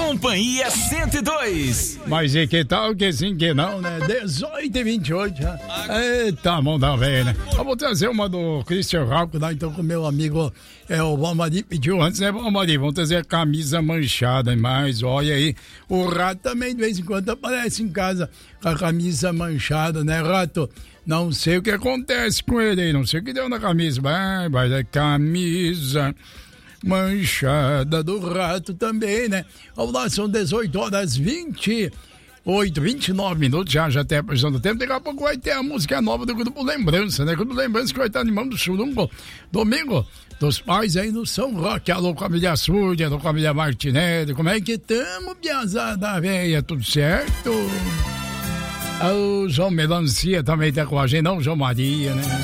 Companhia 102. Mas e que tal que sim que não, né? 18h28 já. Eita, mão da velha, né? Eu vou trazer uma do Christian Ralph, né? Então com meu amigo o Valmari pediu antes, né, Valmari? Vamos trazer a camisa manchada, mas olha aí, o Rato também de vez em quando aparece em casa com a camisa manchada, né, Rato? Não sei o que acontece com ele aí, não sei o que deu na camisa, mas a camisa manchada do Rato também, né? Vamos lá, são 18h29 já até a previsão do tempo. Daqui a pouco vai ter a música nova do Grupo Lembrança, né? Grupo Lembrança que vai estar animando o Churungo domingo dos pais aí no São Roque. Alô, família Súdia, alô, família Martinelli, como é que tamo, piazada velha, tudo certo? O João Melancia também tá com a gente, não, João Maria, né?